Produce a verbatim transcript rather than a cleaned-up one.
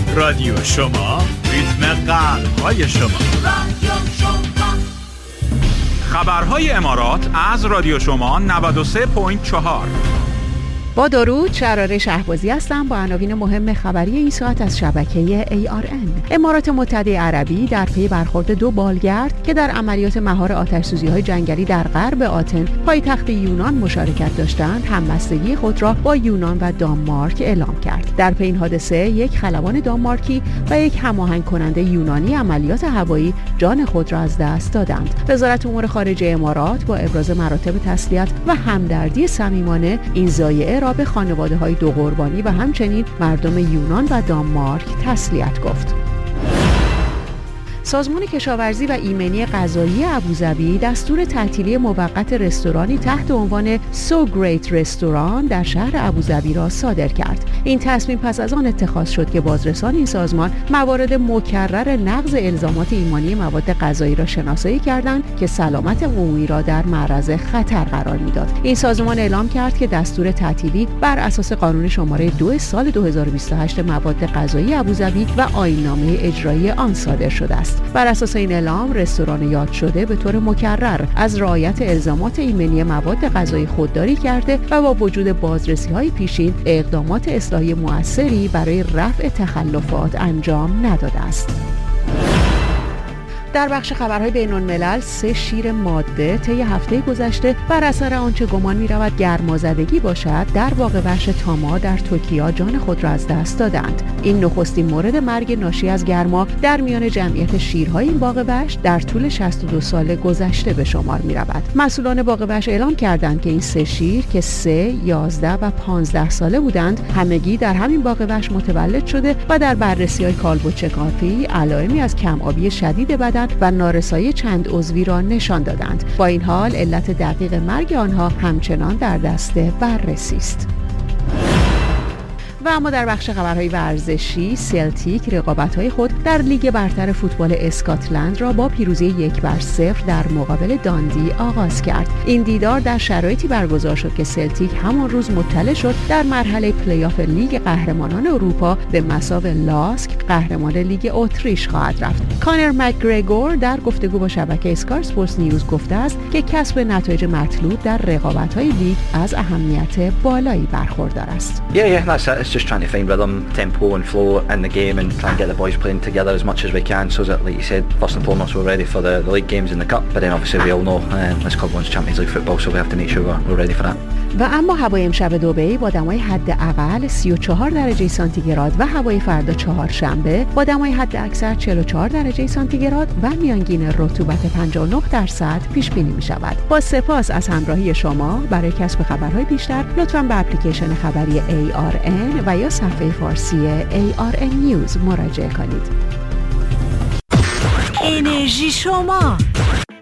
رادیو شما، ریتم قلب‌های شما. رادیو شما. خبرهای امارات از رادیو شما نود و سه ممیز چهار. با درود، شراره شهبازی هستم با عناوین مهم خبری این ساعت از شبکه ای آر ان. امارات متحده عربی در پی برخورد دو بالگرد که در عملیات مهار آتش‌سوزی‌های جنگلی در غرب آتن پایتخت یونان مشارکت داشتند، همبستگی خود را با یونان و دانمارک اعلام کرد. در پی این حادثه یک خلبان دانمارکی و یک هماهنگ کننده یونانی عملیات هوایی جان خود را از دست دادند. وزارت امور خارجه امارات با ابراز مراتب تسلیت و همدردی صمیمانه این ضایعه را به خانواده‌های دو قربانی و همچنین مردم یونان و دانمارک تسلیت گفت. سازمان کشاورزی و ایمنی غذایی ابوظبی دستور تعطیلی موقت رستورانی تحت عنوان سو گریت رستوران در شهر ابوظبی را صادر کرد. این تصمیم پس از آن اتخاذ شد که بازرسان این سازمان موارد مکرر نقض الزامات ایمنی مواد غذایی را شناسایی کردند که سلامت عمومی را در معرض خطر قرار میداد. این سازمان اعلام کرد که دستور تعطیلی بر اساس قانون شماره دو سال دو هزار و بیست و هشت مواد غذایی ابوظبی و آیین‌نامه اجرایی آن صادر شده است. بر اساس این اعلام، رستوران یاد شده به طور مکرر از رعایت الزامات ایمنی مواد غذایی خودداری کرده و با وجود بازرسی‌های پیشین اقدامات اصلاحی مؤثری برای رفع تخلفات انجام نداده است. در بخش خبرهای بین‌الملل، سه شیر ماده طی هفته گذشته بر اثر آنچه گمان می‌رود گرمازدگی باشد در باغ وحش تاما در توکیو جان خود را از دست دادند. این نخستین مورد مرگ ناشی از گرما در میان جمعیت شیرهای این باغ وحش در طول شصت و دو سال گذشته به شمار می‌رود. مسئولان باغ وحش اعلام کردند که این سه شیر که سه، یازده و پانزده ساله بودند، همگی در همین باغ وحش متولد شده و در بررسی‌های کالبوچکافی علائمی از کم‌آبی شدید بدن و نارسایی چند عضوی را نشان دادند. با این حال علت دقیق مرگ آنها همچنان در دست بررسی است. و اما در بخش خبرهای ورزشی، سلتیک رقابت‌های خود در لیگ برتر فوتبال اسکاتلند را با پیروزی یک بر صفر در مقابل داندی آغاز کرد. این دیدار در شرایطی برگزار شد که سلتیک همان روز مطلع شد در مرحله پلی‌آف لیگ قهرمانان اروپا به مثابه لاسک قهرمان لیگ اتریش خواهد رفت. کانر مکگرگور در گفتگو با شبکه اسکای اسپورتس نیوز گفته است که کسب نتایج مطلوب در رقابت‌های لیگ از اهمیت بالایی برخوردار است. Yeah, yeah, that's it. It's just trying to find rhythm, tempo and flow in the game and try and get the boys playing together as much as we can so that, like you said, first and foremost we're ready for the, the league games in the cup, but then obviously we all know uh, this club wants Champions League football, so we have to make sure we're, we're ready for that. و اما هوای امشب دبی با دمای حداقل سی و چهار درجه سانتیگراد و هوای فردا چهارشنبه با دمای حداکثر چهل و چهار درجه سانتیگراد و میانگین رطوبت پنجاه و نه درصد پیش بینی می شود. با سپاس از همراهی شما. برای کسب خبرهای بیشتر لطفاً به اپلیکیشن خبری ای آر ان و یا صفحه فارسی ای آر ان نیوز مراجعه کنید. انرژی شما